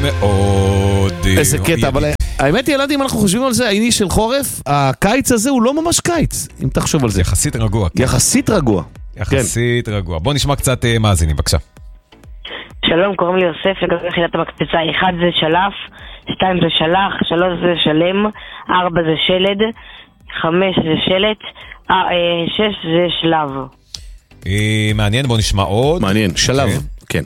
מאוד. איזה קטע, אבל האמת היא, ילדים, אנחנו חושבים על זה, העיני של חורף, הקיץ הזה הוא לא ממש קיץ, אם תחשוב על זה. יחסית רגוע. יחסית רגוע. יחסית רגוע. בוא נשמע קצת מאזינים, בבקשה. שלום, קוראים לי יוסף, לגבי יחידת המקפצה. 1 זה שלף, 2 זה שלח, 3 זה שלם, 4 זה שלד, 5 זה שלט, 6 זה שלב. מעניין, בוא נשמע עוד. מעניין, שלב, כן.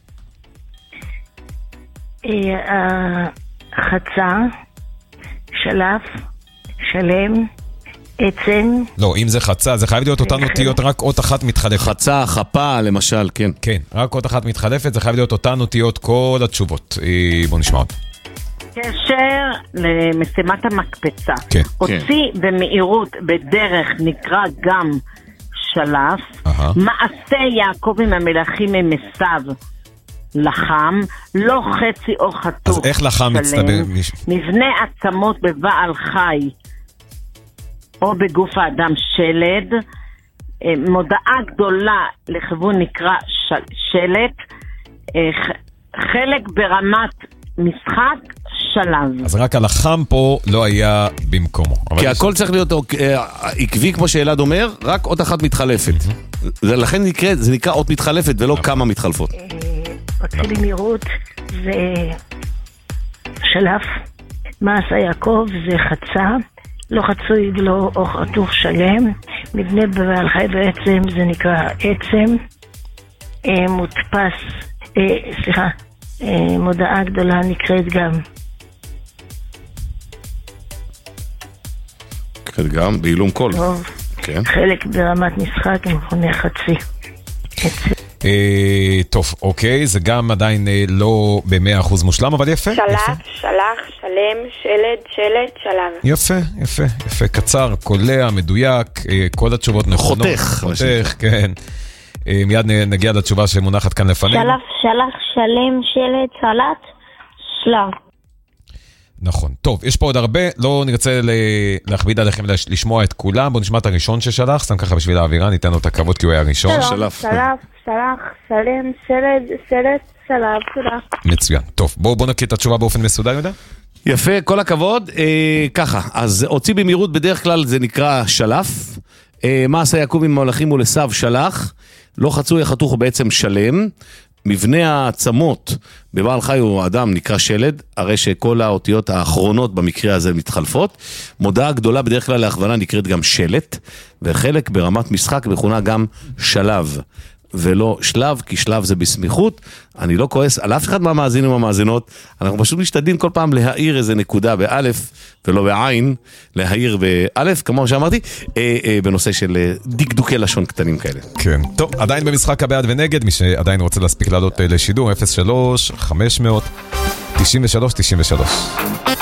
חצה, שלף, שלם, עצם. לא, אם זה חצה, זה חייב להיות אותן אותיות, רק אות אחת מתחלפת. חצה, חפה, למשל, כן. כן, רק אות אחת מתחלפת, זה חייב להיות אותן אותיות כל התשובות. בוא נשמע עוד. קשר למשימת המקפצה. כן. הוציא במהירות בדרך נקרא גם שלף. מעשה יעקב עם המלאכים הם מסב לחם, לא חצי או חתוך. אז איך לחם מצטבר? מבנה עצמות בבעל חי או בגוף האדם שלד. מודעה גדולה לכיוון נקרא שלט. חלק ברמת משחק שלב. אז רק הלחם פה לא היה במקומו. כי הכל צריך להיות עקבי כמו שאלעד אומר, רק אות אחת מתחלפת. לכן זה נקרא אות מתחלפת ולא כמה מתחלפות. מתחיל במהירות זה שלף. מעשה יעקב זה חצה, לא חצוי ולא או חתוך שלם. מבנה בבעל חי בעצם זה נקרא עצם. מודפס, מודעה גדולה נקראת גם. נקראת גם בעילום קול. כן. חלק ברמת משחק מכונה חצי. טוב, אוקיי, זה גם עדיין לא ב-100% מושלם, אבל יפה. שלח, שלח, שלם, שלד, שלט, שלב. יפה, קצר, קולע, מדויק, כל התשובות נכונות. חותך, כן. מיד נגיע לתשובה שמונחת כאן לפנינו. שלח, שלח, שלם, שלד, סלט, שלב. נכון. טוב, יש פה עוד הרבה, לא נרצה להכביד עליכם לשמוע את כולם. בואו נשמע את הראשון ששלח, סתם ככה בשביל האווירה, ניתן לו את הכבוד כי הוא היה ראשון. שלף, שלח, שלם, שלד, שלט, שלב, תודה. מצוין. טוב, בואו נקריא את התשובה באופן מסודר, יהודה. יפה, כל הכבוד. ככה, אז הוציא במהירות בדרך כלל זה נקרא שלף. מעשה יעקב עם המלאכים ולעשו שלח. לא חצוי החתוך הוא בעצם שלם. מבנה העצמות בבעל חי הוא אדם נקרא שלד, הרי שכל האותיות האחרונות במקרה הזה מתחלפות. מודעה גדולה בדרך כלל להכוונה נקראת גם שלט, וחלק ברמת משחק מכונה גם שלב, ולא שלב, כי שלב זה בסמיכות. אני לא כועס על אף אחד מהמאזינים ומהמאזינות, אנחנו פשוט משתדלים כל פעם להעיר איזה נקודה באלף ולא בעין, להעיר באלף, כמו שאמרתי, בנושא של דקדוקי לשון קטנים כאלה. כן, טוב, עדיין במשחק הבעד ונגד, מי שעדיין רוצה להספיק לעלות לשידור, 03-500-93-93.